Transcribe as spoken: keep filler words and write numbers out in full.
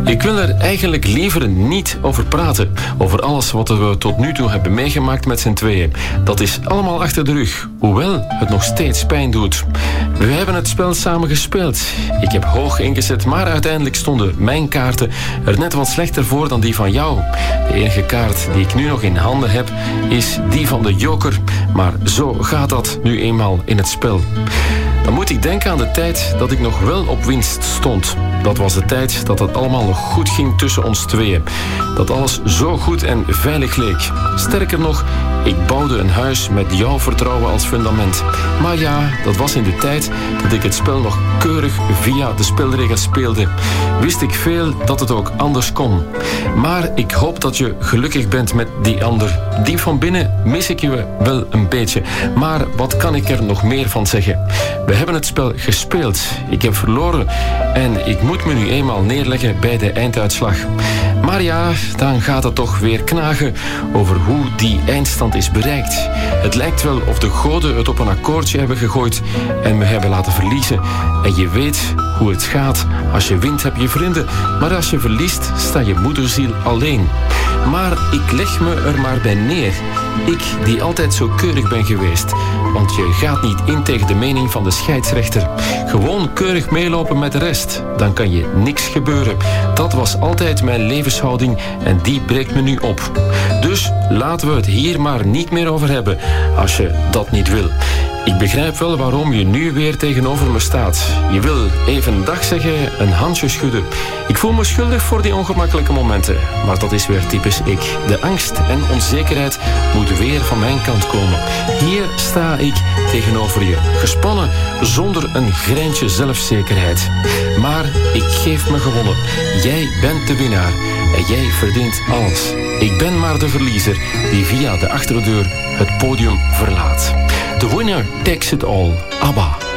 Ik wil er eigenlijk liever niet over praten. Over alles wat we tot nu toe hebben meegemaakt met z'n tweeën. Dat is allemaal achter de rug. Hoewel het nog steeds pijn doet. We hebben het spel samen gespeeld. Ik heb hoog ingezet, maar uiteindelijk stonden mijn kaarten er net wat slechter voor dan die van jou. De enige kaart die ik nu nog in handen heb, is die van de joker. Maar zo gaat dat nu eenmaal in het spel. Dan moet ik denken aan de tijd dat ik nog wel op winst stond. Dat was de tijd dat het allemaal nog goed ging tussen ons tweeën. Dat alles zo goed en veilig leek. Sterker nog, ik bouwde een huis met jouw vertrouwen als fundament. Maar ja, dat was in de tijd dat ik het spel nog keurig via de spelregels speelde. Wist ik veel dat het ook anders kon. Maar ik hoop dat je gelukkig bent met die ander. Diep van binnen mis ik je wel een beetje. Maar wat kan ik er nog meer van zeggen? We hebben het spel gespeeld. Ik heb verloren en ik moet me nu eenmaal neerleggen bij de einduitslag. Maar ja, dan gaat het toch weer knagen over hoe die eindstand is bereikt. Het lijkt wel of de goden het op een akkoordje hebben gegooid en me hebben laten verliezen. En je weet hoe het gaat. Als je wint heb je vrienden, maar als je verliest sta je moederziel alleen. Maar ik leg me er maar bij neer. Ik, die altijd zo keurig ben geweest. Want je gaat niet in tegen de mening van de scheidsrechter. Gewoon keurig meelopen met de rest. Dan kan je niks gebeuren. Dat was altijd mijn levenshouding en die breekt me nu op. Dus laten we het hier maar niet meer over hebben, als je dat niet wil. Ik begrijp wel waarom je nu weer tegenover me staat. Je wil even dag zeggen, een handje schudden. Ik voel me schuldig voor die ongemakkelijke momenten. Maar dat is weer typisch ik. De angst en onzekerheid moeten weer van mijn kant komen. Hier sta ik tegenover je. Gespannen, zonder een greintje zelfzekerheid. Maar ik geef me gewonnen. Jij bent de winnaar. En jij verdient alles. Ik ben maar de verliezer die via de achterdeur het podium verlaat. The winner takes it all. ABBA.